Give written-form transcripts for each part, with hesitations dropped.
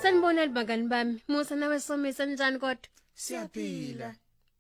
Sanibonani bangani bami, musa nawe Somisa njani kodwa? Siyaphila.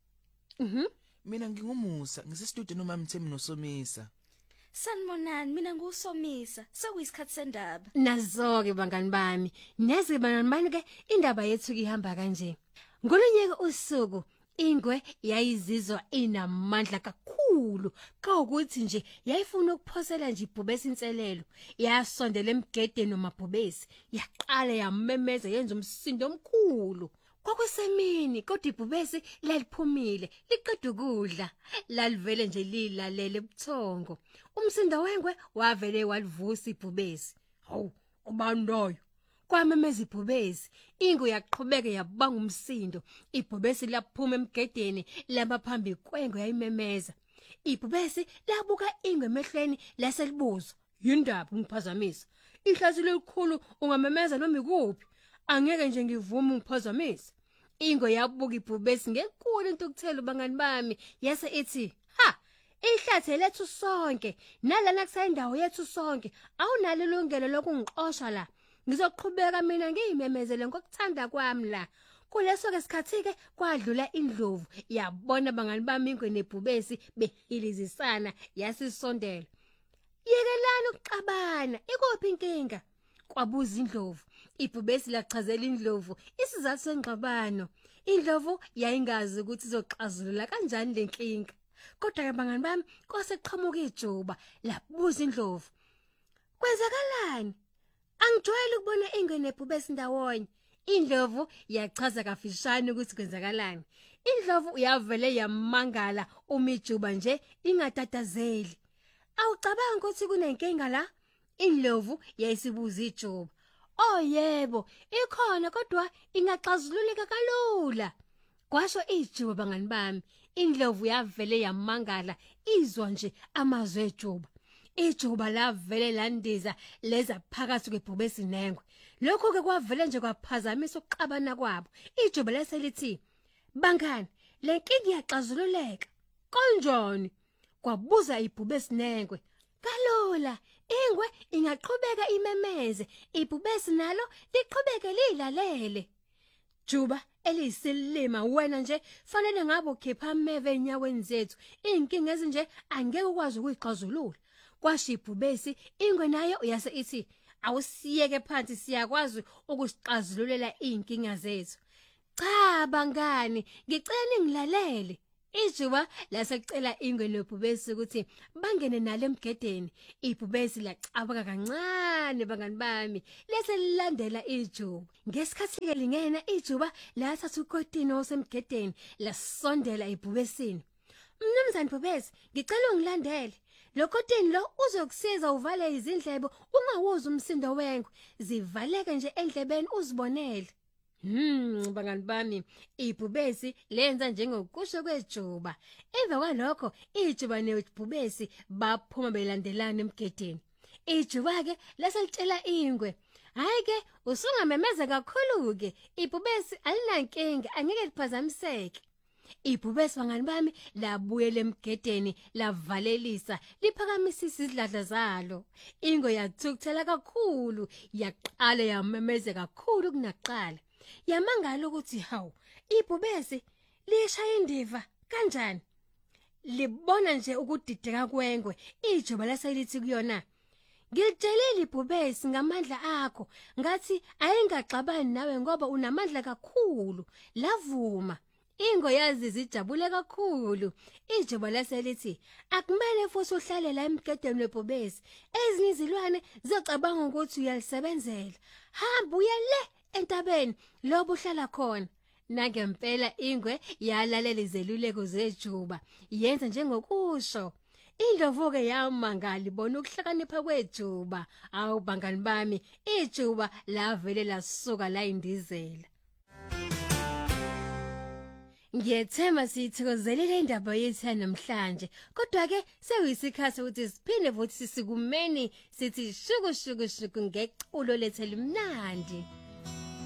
Mina ngingumusa, ngisestudio nomama Mthembu noSomisa. Sanibonani, mina nguSomisa. Sekuyisikhathi sendaba. Nazo-ke bangani bami, neze bangani bami ke indaba yethu ihamba kanje. Ngolonyeke usuku ingwe yayizizwa inamandla kakhulu kawukuthi nje yayifuna ukuphosela nje ibhubesi inselelo yasondela emgedeni nomabhubesi yaqala yamemeza yenza umsindo omkhulu kwakusemini kodwa ibhubesi laliphumile liqeda ukudla lalivele nje lilalele ebuthongo umsindo wengwe wavele walivusa ibhubesi hawu ubandoyo kwamemeza ibhubesi ingu yaqhubeka yabanga umsindo ibhubesi laphuma emgedeni laba phambi kwengwe yayimemeza ibhubesi labuka ingwe emehlweni laselibuzo yindaba ungiphazamisa ihlathi lelikhulu ungamemeza noma ikuphi angeke nje ngivume ungiphazamisa ingwe yabuka ibhubesi ngenkulu into ukuthela bangani bami yase ithi ha ihlathi lethu sonke nalana kusayindawo yethu sonke awunalo ilungelo lokungixosha la ngizoqhubeka mina ngiyimemezele ngokuthanda kwami la kuleso ke sikhathi ke kwadlula indlovu yabona bangani bami ingwe nebhubesi behilizisana yasisondela yekelani ukuxabana ikuphi inkinga kwabuza indlovu ibhubesi lachazela indlovu isizathu sengxabano indlovu yayingazi ukuthi izoxazulula kanjani lenkinga kodwa ke bangani bami kwaseqhamuka ijuba labuza indlovu kwenzakalani angijwayele ukubona ingwe nebhubesi ndawonye indlovu yachaza kafishane ukuthi kwenzakalani indlovu uyavele yamangala umijuba nje ingatatazeli awucabanga ukuthi kunenkinga la indlovu yayisibuza ijuba oh yebo ikhona kodwa ingaxazululeka kalula kwasho ijuba bangani bami indlovu yavele yamangala izwa nje amazwi ejuba ijuba lavele landiza leza phakathi kwebhubesi nengwe lokho ke kwavele nje kwaphazamisa ukuxabana kwabo ijuba leselithi bangani lenkingi iyaxazululeka kanjani kwabuza ibhubesi nengwe kalula ingwe ingaqhubeka imemeze ibhubesi nalo liqhubeke lilalele juba elisilima wena nje fanele ngabe ukhipha ameve enyaweni zethu inkinga ezinje angeke ukwazi ukuyixazulula kwashibhubesi ingwe nayo uyase ithi awusiyeke phansi siyakwazi ukusixazululela inkinga zethu cha bangani ngicela ningilalele ijuba lasecela ingwe nebhubesi ukuthi bangene nalo emgedeni ibhubesi lacabaka kancane bangani bami lese lilandela ijuba ngesikhathi ke lingena ijuba lathatha ukotini osemgedeni lasondela ibhubesini mnumzane bhubesi ngicela ungilandele lokotini lo uzokusiza uvale izindlebe ungawuza umsindo wengwe zivaleke nje endlebeni uzibonele bangani bami ibhubesi lenza njengokusho kwejuba emva kwalokho ijuba nebhubesi baphuma belandelana emgedeni ijuba ke laselitshela ingwe hayi ke usungamemeza kakhulu ke ibhubesi alinankinga angeke liphazamiseke ibhubesi bangani bami labuyela emgedeni lavalelisa liphakamisisa izidladla zalo ingwe yathukuthela kakhulu yaqala yamemeza kakhulu kunaqala yamangala ukuthi hawu ibhubesi lishaya indiva kanjani libona nje ukudideka kwengwe ijuba laselithi kuyona ngitshelile ibhubesi ngamandla akho ngathi ayingaxabani nawe ngoba unamandla kakhulu lavuma ingwe yazi zijabule kakhulu ijuba laselithi akumele futhi uhlale la emgedeni webhubesi ezinye izilwane zicabanga ukuthi uyalisebenzela hamba uyele entabeni lobo uhlala khona nangempela ingwe yalalela izeluleko zejuba yenza njengokusho indlovu ke yamangala ibona ukuhlakanipha kwejuba awu bangani bami ijuba lavele lasuka la indizela ngiyethemba sithokozelile indaba yethu namhlanje kodwa ke sekuyisikhathi ukuthi siphinde futhi sikumeni sithi shuku shuku shuku ngeculo lethu elimnandi